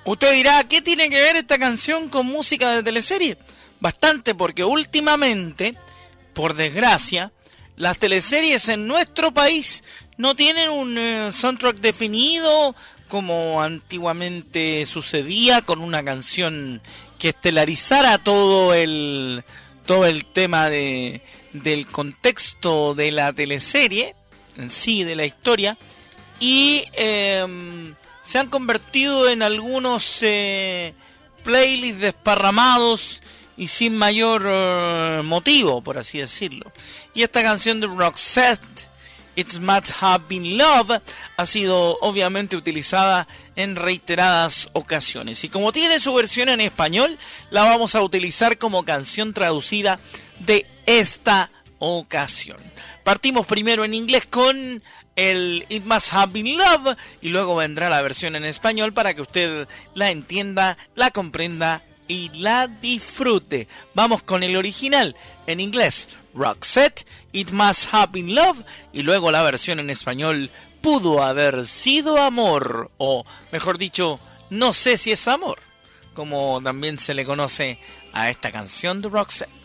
Usted dirá, ¿qué tiene que ver esta canción con música de teleserie? Bastante, porque últimamente, por desgracia, las teleseries en nuestro país no tienen un soundtrack definido como antiguamente sucedía, con una canción que estelarizara todo el tema del contexto de la teleserie en sí, de la historia, y se han convertido en algunos playlists desparramados y sin mayor motivo, por así decirlo. Y esta canción de Roxette, It Must Have Been Love, ha sido obviamente utilizada en reiteradas ocasiones. Y como tiene su versión en español, la vamos a utilizar como canción traducida de esta ocasión. Partimos primero en inglés con el It Must Have Been Love y luego vendrá la versión en español para que usted la entienda, la comprenda y la disfrute. Vamos con el original en inglés, Roxette, It Must Have Been Love, y luego la versión en español, Pudo Haber Sido Amor, o mejor dicho, No Sé Si Es Amor, como también se le conoce a esta canción de Roxette.